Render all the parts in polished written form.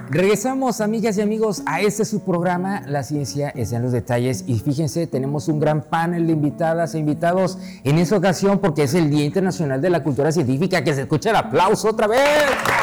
Regresamos, amigas y amigos, a este su programa, La Ciencia está en los Detalles. Y fíjense, tenemos un gran panel de invitadas e invitados en esta ocasión porque es el Día Internacional de la Cultura Científica. Que se escuche el aplauso otra vez.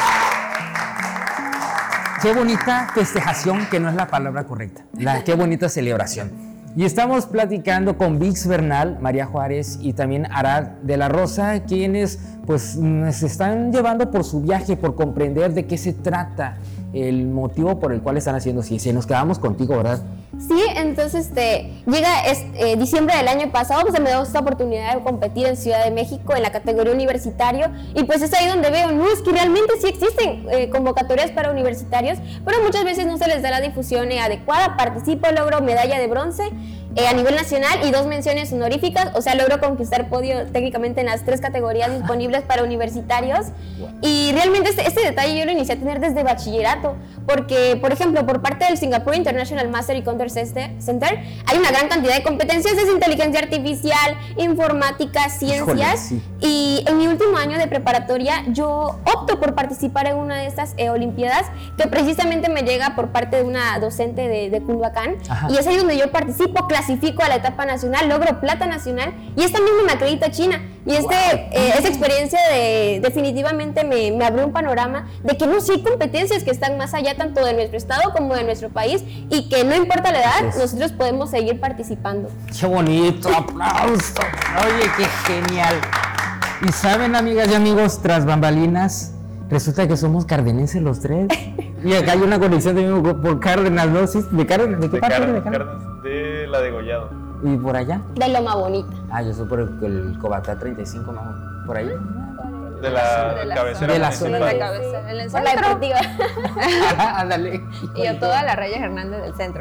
Qué bonita festejación, que no es la palabra correcta. Qué bonita celebración. Y estamos platicando con Vix Bernal, María Juárez y también Arad de la Rosa, quienes pues nos están llevando por su viaje, por comprender de qué se trata el motivo por el cual están haciendo ciencia. Y nos quedamos contigo, ¿verdad? Sí, entonces llega diciembre del año pasado, pues me dio esta oportunidad de competir en Ciudad de México en la categoría universitario, y pues es ahí donde veo, no, es que realmente sí existen convocatorias para universitarios, pero muchas veces no se les da la difusión adecuada. Participo, logro medalla de bronce a nivel nacional y 2 menciones honoríficas, o sea, logro conquistar podio técnicamente en las 3 categorías disponibles para universitarios. Y realmente este detalle yo lo inicié a tener desde bachillerato, porque, por ejemplo, por parte del Singapore International Master y Counter Center hay una gran cantidad de competencias, es inteligencia artificial, informática, ciencias. Híjole, sí. Y en mi último año de preparatoria yo opto por participar en una de estas olimpiadas, que precisamente me llega por parte de una docente de Culhuacán. Ajá. Y es ahí donde yo participo, clasifico a la etapa nacional, logro plata nacional, y esta misma me acredita China. Y esa experiencia definitivamente me abrió un panorama de que no, sí hay competencias que están más allá tanto de nuestro estado como de nuestro país, y que no importa la edad, nosotros podemos seguir participando. ¡Qué bonito! ¡Aplauso! Oye, qué genial. Y saben, amigas y amigos, tras bambalinas, resulta que somos cardenenses los 3. Y acá hay una conexión de por Cárdenas, ¿no? ¿Sí? ¿De Cárdenas? ¿De qué parte de Cárdenas? De la Degollado. ¿Y por allá? De Loma Bonita. Yo soy por el Cobatá 35, ¿no? ¿Por ahí? De la cabecera. De la zona de cabecera. En el centro. La deportiva. Ándale. Y yo toda la Reyes Hernández del centro.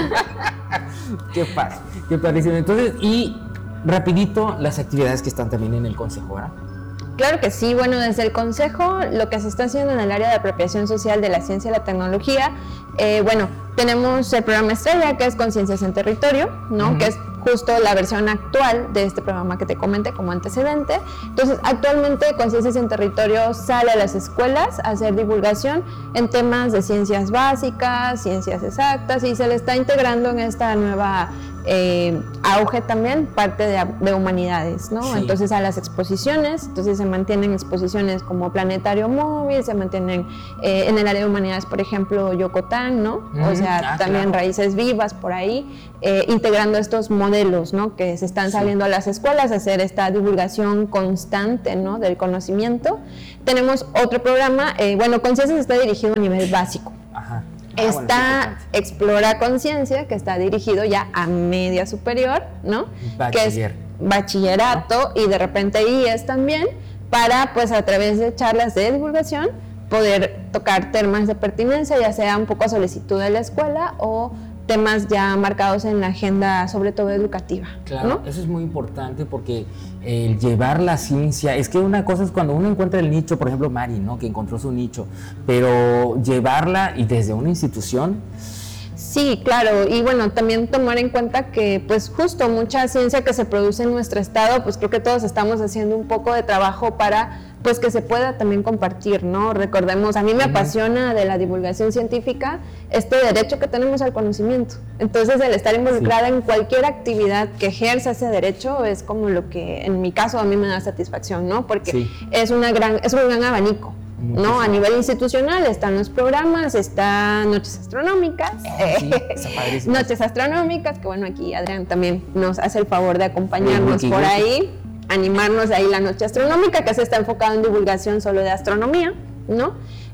Qué padre, qué padrísimo. Entonces, y rapidito, las actividades que están también en el Consejo, ¿verdad? Claro que sí. Bueno, desde el Consejo, lo que se está haciendo en el área de apropiación social de la ciencia y la tecnología, tenemos el programa Estrella, que es Conciencias en Territorio, ¿no? Uh-huh. Que es justo la versión actual de este programa que te comenté como antecedente. Entonces, actualmente Conciencias en Territorio sale a las escuelas a hacer divulgación en temas de ciencias básicas, ciencias exactas, y se le está integrando en esta nueva auge también parte de humanidades, ¿no? Sí. Entonces, a las exposiciones, entonces se mantienen exposiciones como Planetario Móvil, se mantienen en el área de humanidades, por ejemplo, Yocotán, ¿no? O sea, también claro. Raíces Vivas por ahí, integrando estos modelos, ¿no? Que se están saliendo a las escuelas a hacer esta divulgación constante, ¿no? Del conocimiento. Tenemos otro programa, Conciencias está dirigido a nivel básico. Ajá. Está Explora Conciencia, que está dirigido ya a media superior, ¿no? Que es bachillerato, y de repente IES también, para, pues, a través de charlas de divulgación, poder tocar temas de pertinencia, ya sea un poco a solicitud de la escuela o temas ya marcados en la agenda, sobre todo educativa. Claro, ¿no? Eso es muy importante porque el llevar la ciencia, es que una cosa es cuando uno encuentra el nicho, por ejemplo Mari, ¿no? Que encontró su nicho, pero llevarla y desde una institución. Sí, claro, y bueno, también tomar en cuenta que pues justo mucha ciencia que se produce en nuestro estado, pues creo que todos estamos haciendo un poco de trabajo para pues que se pueda también compartir, ¿no? Recordemos, a mí me apasiona de la divulgación científica este derecho que tenemos al conocimiento. Entonces, el estar involucrada en cualquier actividad que ejerza ese derecho es como lo que, en mi caso, a mí me da satisfacción, ¿no? Porque es un gran abanico. ¿No? A nivel institucional están los programas, están Noches Astronómicas, Noches Astronómicas, que bueno, aquí Adrián también nos hace el favor de acompañarnos por ahí, animarnos ahí la Noche Astronómica, que se está enfocada en divulgación solo de astronomía, ¿no?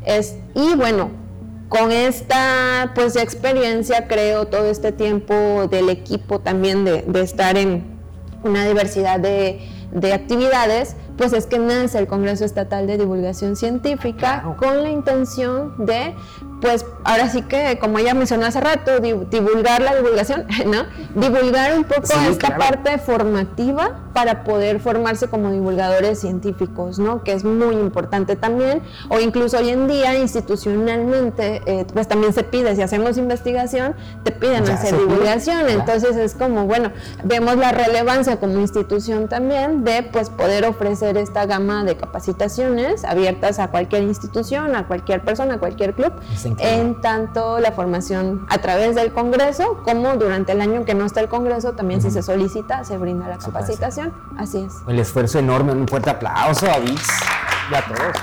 Y bueno, con esta pues experiencia, creo, todo este tiempo del equipo también de estar en una diversidad de actividades, pues es que nace el Congreso Estatal de Divulgación Científica con la intención de, pues ahora sí que, como ella mencionó hace rato, divulgar la divulgación, ¿no? Divulgar un poco esta parte formativa para poder formarse como divulgadores científicos, ¿no? Que es muy importante también, o incluso hoy en día institucionalmente, pues también se pide, si hacemos investigación, te piden hacer divulgación, entonces es como, bueno, vemos la relevancia como institución también de, pues, poder ofrecer ofrecer esta gama de capacitaciones abiertas a cualquier institución, a cualquier persona, a cualquier club, en tanto la formación a través del Congreso como durante el año que no está el Congreso, también si se solicita, se brinda la capacitación. Así es. El esfuerzo enorme, un fuerte aplauso a VIX y a todos.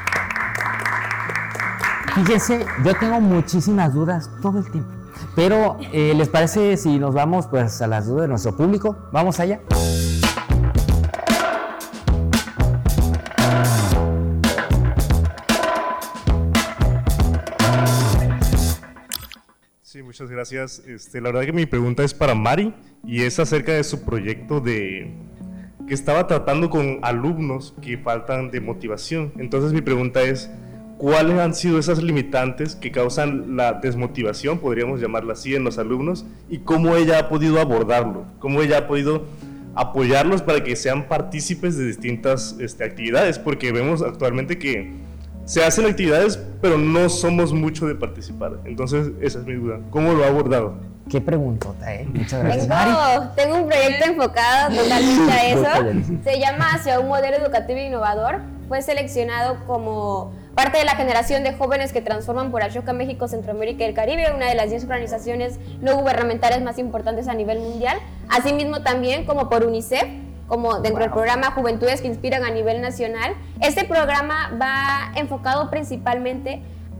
Fíjense, yo tengo muchísimas dudas todo el tiempo, pero ¿les parece si nos vamos pues a las dudas de nuestro público? ¿Vamos allá? Sí, muchas gracias. La verdad que mi pregunta es para Mari y es acerca de su proyecto que estaba tratando con alumnos que faltan de motivación. Entonces mi pregunta es, ¿cuáles han sido esas limitantes que causan la desmotivación, podríamos llamarla así, en los alumnos? Y cómo ella ha podido abordarlo, cómo ella ha podido apoyarlos para que sean partícipes de distintas actividades, porque vemos actualmente que se hacen actividades, pero no somos mucho de participar. Entonces, esa es mi duda. ¿Cómo lo ha abordado? Qué preguntota, Muchas gracias. Tengo un proyecto enfocado totalmente a eso. Se llama Hacia un modelo educativo innovador. Fue seleccionado como parte de la generación de jóvenes que transforman por Ashoka México, Centroamérica y el Caribe, una de las 10 organizaciones no gubernamentales más importantes a nivel mundial. Asimismo también como por UNICEF, como dentro del programa Juventudes que Inspiran a nivel nacional. Este programa va enfocado principalmente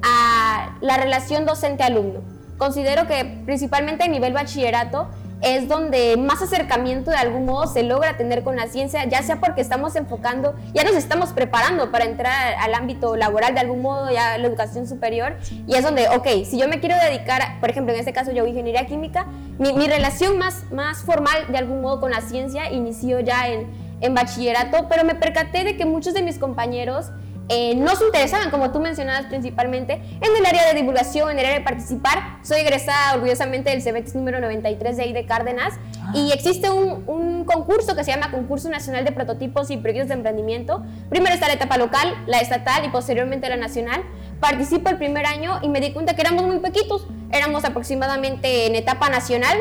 a la relación docente-alumno. Considero que principalmente a nivel bachillerato es donde más acercamiento de algún modo se logra tener con la ciencia, ya sea porque estamos enfocando, ya nos estamos preparando para entrar al ámbito laboral de algún modo, ya la educación superior, y es donde, ok, si yo me quiero dedicar, por ejemplo, en este caso yo ingeniería química, mi relación más formal de algún modo con la ciencia inició ya en bachillerato, pero me percaté de que muchos de mis compañeros no se interesaban, como tú mencionabas, principalmente en el área de divulgación, en el área de participar. Soy egresada orgullosamente del CEBETIS número 93 de ahí de Cárdenas, y existe un concurso que se llama Concurso Nacional de Prototipos y Proyectos de Emprendimiento. Primero está la etapa local, la estatal y posteriormente la nacional. Participo el primer año y me di cuenta que éramos muy poquitos. Éramos aproximadamente en etapa nacional,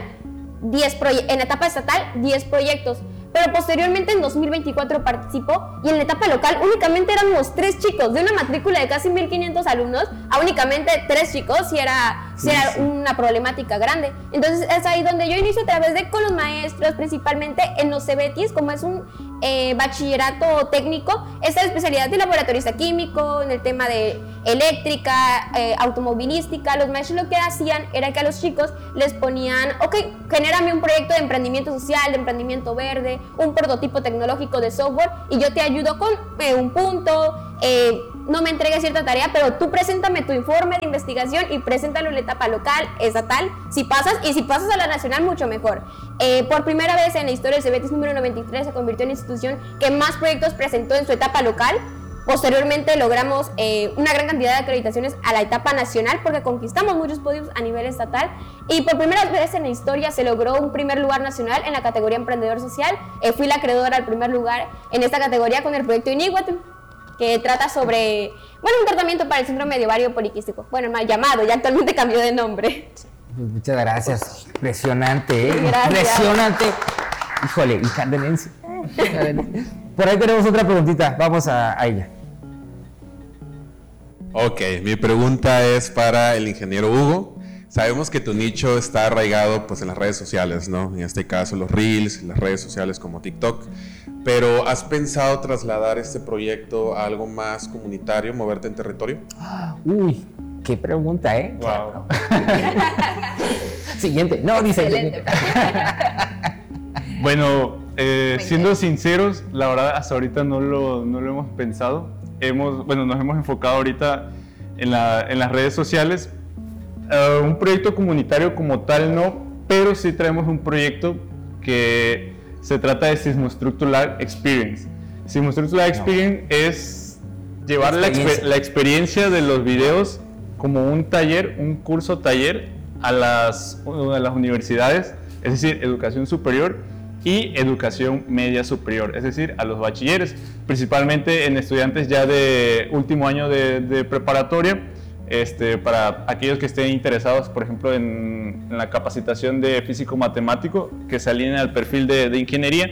en etapa estatal, 10 proyectos. Pero posteriormente en 2024 participó y en la etapa local únicamente éramos 3 chicos, de una matrícula de casi 1,500 alumnos a únicamente 3 chicos, si era una problemática grande. Entonces es ahí donde yo inicio a través de con los maestros, principalmente en los CEBETIS, como es un bachillerato técnico, esta especialidad de laboratorista químico, en el tema de eléctrica, automovilística. Los maestros lo que hacían era que a los chicos les ponían, ok, genérame un proyecto de emprendimiento social, de emprendimiento verde, un prototipo tecnológico de software y yo te ayudo con un punto, no me entregues cierta tarea, pero tú preséntame tu informe de investigación y preséntalo en la etapa local, estatal, si pasas, y si pasas a la nacional, mucho mejor. Por primera vez en la historia del CEBETIS número 93 se convirtió en la institución que más proyectos presentó en su etapa local. Posteriormente logramos una gran cantidad de acreditaciones a la etapa nacional porque conquistamos muchos podios a nivel estatal, y por primera vez en la historia se logró un primer lugar nacional en la categoría Emprendedor Social. Fui la acreedora al primer lugar en esta categoría con el proyecto Iníhuatl, que trata sobre, un tratamiento para el síndrome de ovario poliquístico, mal llamado, ya actualmente cambió de nombre. Muchas gracias, impresionante, Gracias. Impresionante. Híjole, y Cárdenas. Por ahí tenemos otra preguntita, vamos a ella. Ok, mi pregunta es para el ingeniero Hugo. Sabemos que tu nicho está arraigado pues en las redes sociales, ¿no? En este caso los Reels, las redes sociales como TikTok. Pero ¿has pensado trasladar este proyecto a algo más comunitario, moverte en territorio? Uy, qué pregunta, Wow. Siguiente. No, dice. Excelente. Bueno, siendo sinceros, la verdad hasta ahorita no lo hemos pensado. Nos hemos enfocado ahorita en las redes sociales. Un proyecto comunitario como tal no, pero sí traemos un proyecto que se trata de Sismostructural Experience. Sismostructural Experience es llevar la experiencia de los videos como un taller, un curso taller a las universidades, es decir, educación superior y educación media superior, es decir, a los bachilleres, principalmente en estudiantes ya de último año de preparatoria, para aquellos que estén interesados, por ejemplo, en la capacitación de físico-matemático, que se alineen al perfil de ingeniería.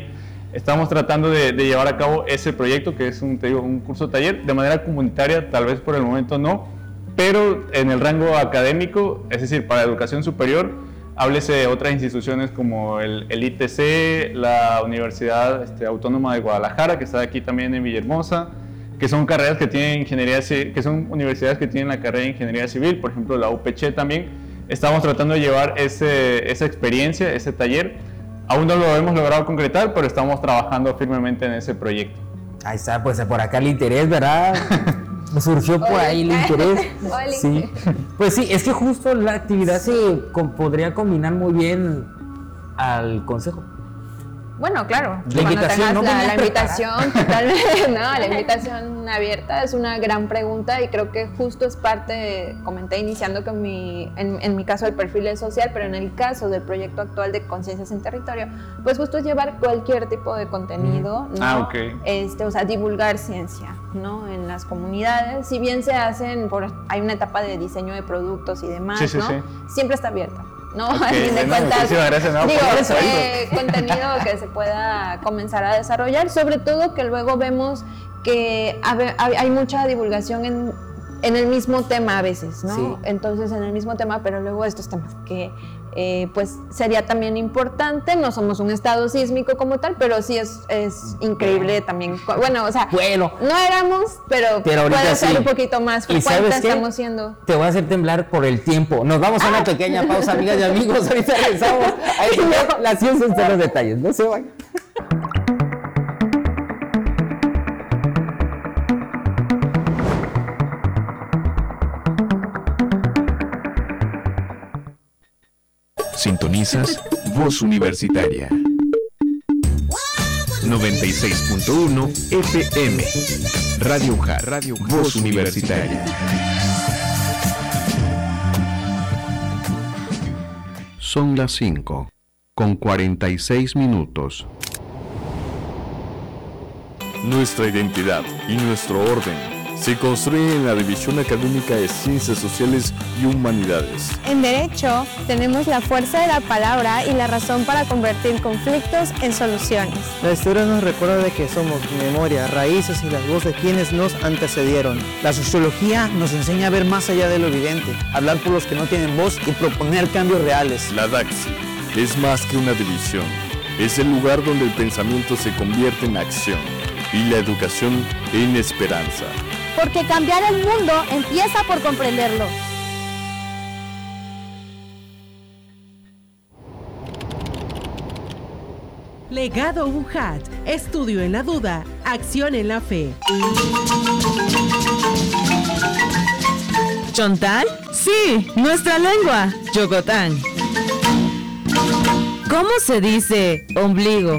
Estamos tratando de llevar a cabo ese proyecto, que es un curso taller, de manera comunitaria, tal vez por el momento no, pero en el rango académico, es decir, para educación superior, háblese de otras instituciones como el ITC, la Universidad Autónoma de Guadalajara, que está aquí también en Villahermosa, que son carreras que tienen que son universidades que tienen la carrera de Ingeniería Civil, por ejemplo la UPC también. Estamos tratando de llevar esa experiencia, ese taller. Aún no lo hemos logrado concretar, pero estamos trabajando firmemente en ese proyecto. Ahí está, pues por acá el interés, ¿verdad? Surgió por ahí el interés. Sí. Pues sí, es que justo la actividad podría combinar muy bien al consejo. Bueno, claro. La invitación, ¿no? La invitación, totalmente, no, la invitación abierta es una gran pregunta y creo que justo es parte, comenté iniciando que en mi caso el perfil es social, pero en el caso del proyecto actual de Conciencias en Territorio, pues justo es llevar cualquier tipo de contenido, ¿no? Okay. O sea, divulgar ciencia, ¿no? En las comunidades, si bien se hacen, hay una etapa de diseño de productos y demás, sí, ¿no? Sí. Siempre está abierta. No, Okay, a fin de cuentas, gracias, contenido que se pueda comenzar a desarrollar, sobre todo que luego vemos que hay mucha divulgación en el mismo tema a veces, ¿no? Sí. Entonces en el mismo tema, pero luego estos temas que pues sería también importante, no somos un estado sísmico como tal, pero sí es increíble también, bueno, o sea, no éramos, pero puede ser un poquito más frecuente, estamos siendo. Te voy a hacer temblar por el tiempo, nos vamos a una pequeña pausa, amigas y amigos, ahorita regresamos, ahí la ciencia está en los detalles, no se vayan. Sintonizas Voz Universitaria 96.1 FM Radio UJAR, Voz Universitaria. Son las 5:46. Nuestra identidad y nuestro orden se construyen en la División Académica de Ciencias Sociales y Humanidades. En Derecho tenemos la fuerza de la palabra y la razón para convertir conflictos en soluciones. La historia nos recuerda de que somos memoria, raíces y las voces de quienes nos antecedieron. La sociología nos enseña a ver más allá de lo evidente, hablar por los que no tienen voz y proponer cambios reales. La DAXI es más que una división, es el lugar donde el pensamiento se convierte en acción y la educación en esperanza. Porque cambiar el mundo empieza por comprenderlo. Legado UJAT, estudio en la duda, acción en la fe. ¿Chontal? Sí, nuestra lengua, Yogotán. ¿Cómo se dice ombligo?